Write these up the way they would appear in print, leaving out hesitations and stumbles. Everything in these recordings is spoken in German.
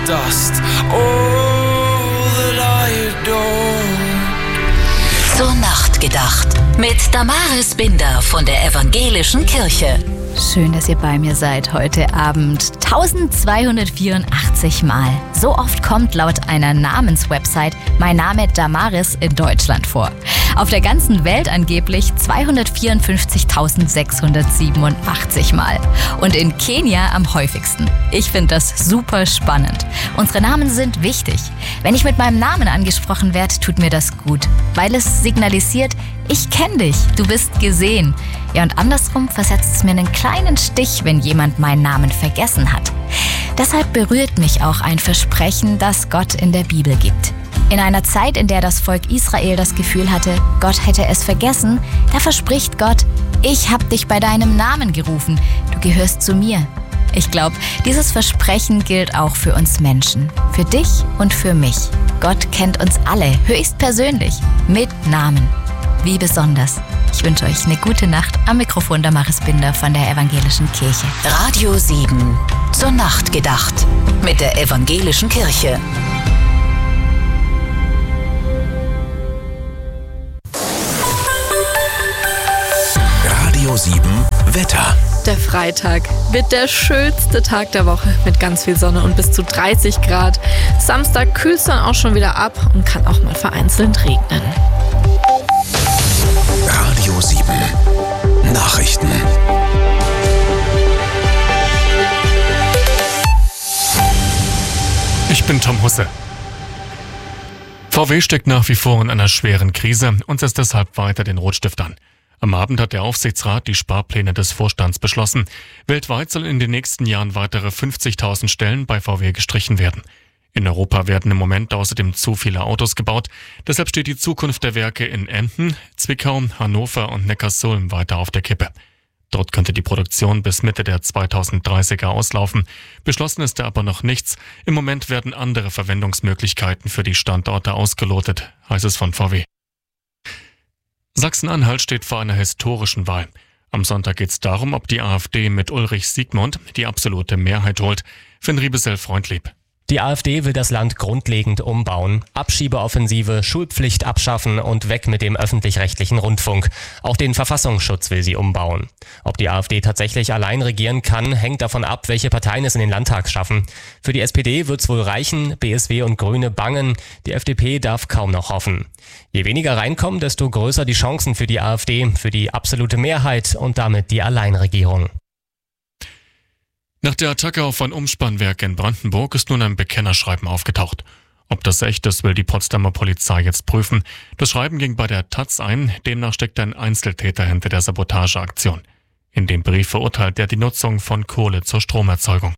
dust, all that I adored. Zur Nacht gedacht. Mit Damaris Binder von der Evangelischen Kirche. Schön, dass ihr bei mir seid heute Abend. 1284 Mal. So oft kommt laut einer Namenswebsite mein Name Damaris in Deutschland vor. Auf der ganzen Welt angeblich 254.687 Mal. Und in Kenia am häufigsten. Ich finde das super spannend. Unsere Namen sind wichtig. Wenn ich mit meinem Namen angesprochen werde, tut mir das gut. Weil es signalisiert, ich kenne dich, du bist gesehen. Ja, und andersrum versetzt es mir einen kleinen Stich, wenn jemand meinen Namen vergessen hat. Deshalb berührt mich auch ein Versprechen, das Gott in der Bibel gibt. In einer Zeit, in der das Volk Israel das Gefühl hatte, Gott hätte es vergessen, da verspricht Gott, ich habe dich bei deinem Namen gerufen, du gehörst zu mir. Ich glaube, dieses Versprechen gilt auch für uns Menschen, für dich und für mich. Gott kennt uns alle, höchstpersönlich, mit Namen. Wie besonders. Ich wünsche euch eine gute Nacht. Am Mikrofon Damaris Binder von der Evangelischen Kirche. Radio 7. Zur Nacht gedacht. Mit der Evangelischen Kirche. Radio 7 Wetter. Der Freitag wird der schönste Tag der Woche mit ganz viel Sonne und bis zu 30 Grad. Samstag kühlt es dann auch schon wieder ab und kann auch mal vereinzelt regnen. Radio 7 Nachrichten. Ich bin Tom Husse. VW steckt nach wie vor in einer schweren Krise und setzt deshalb weiter den Rotstift an. Am Abend hat der Aufsichtsrat die Sparpläne des Vorstands beschlossen. Weltweit sollen in den nächsten Jahren weitere 50.000 Stellen bei VW gestrichen werden. In Europa werden im Moment außerdem zu viele Autos gebaut. Deshalb steht die Zukunft der Werke in Emden, Zwickau, Hannover und Neckarsulm weiter auf der Kippe. Dort könnte die Produktion bis Mitte der 2030er auslaufen. Beschlossen ist da aber noch nichts. Im Moment werden andere Verwendungsmöglichkeiten für die Standorte ausgelotet, heißt es von VW. Sachsen-Anhalt steht vor einer historischen Wahl. Am Sonntag geht es darum, ob die AfD mit Ulrich Siegmund die absolute Mehrheit holt. Finn Riebesell-Freundlieb. Die AfD will das Land grundlegend umbauen, Abschiebeoffensive, Schulpflicht abschaffen und weg mit dem öffentlich-rechtlichen Rundfunk. Auch den Verfassungsschutz will sie umbauen. Ob die AfD tatsächlich allein regieren kann, hängt davon ab, welche Parteien es in den Landtag schaffen. Für die SPD wird's wohl reichen, BSW und Grüne bangen, die FDP darf kaum noch hoffen. Je weniger reinkommen, desto größer die Chancen für die AfD, für die absolute Mehrheit und damit die Alleinregierung. Nach der Attacke auf ein Umspannwerk in Brandenburg ist nun ein Bekennerschreiben aufgetaucht. Ob das echt ist, will die Potsdamer Polizei jetzt prüfen. Das Schreiben ging bei der taz ein, demnach steckt ein Einzeltäter hinter der Sabotageaktion. In dem Brief verurteilt er die Nutzung von Kohle zur Stromerzeugung.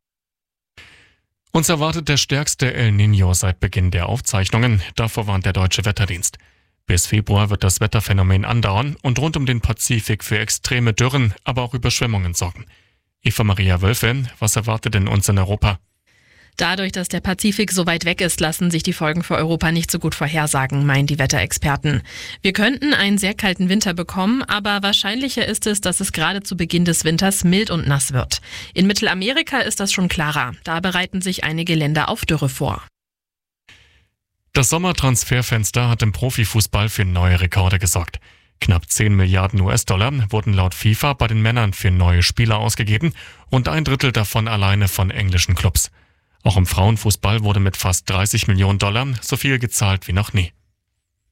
Uns erwartet der stärkste El Niño seit Beginn der Aufzeichnungen, davor warnt der Deutsche Wetterdienst. Bis Februar wird das Wetterphänomen andauern und rund um den Pazifik für extreme Dürren, aber auch Überschwemmungen sorgen. Eva Maria Wölfe, was erwartet denn uns in Europa? Dadurch, dass der Pazifik so weit weg ist, lassen sich die Folgen für Europa nicht so gut vorhersagen, meinen die Wetterexperten. Wir könnten einen sehr kalten Winter bekommen, aber wahrscheinlicher ist es, dass es gerade zu Beginn des Winters mild und nass wird. In Mittelamerika ist das schon klarer. Da bereiten sich einige Länder auf Dürre vor. Das Sommertransferfenster hat im Profifußball für neue Rekorde gesorgt. Knapp 10 Milliarden US-Dollar wurden laut FIFA bei den Männern für neue Spieler ausgegeben, rund ein Drittel davon alleine von englischen Clubs. Auch im Frauenfußball wurde mit fast 30 Millionen Dollar so viel gezahlt wie noch nie.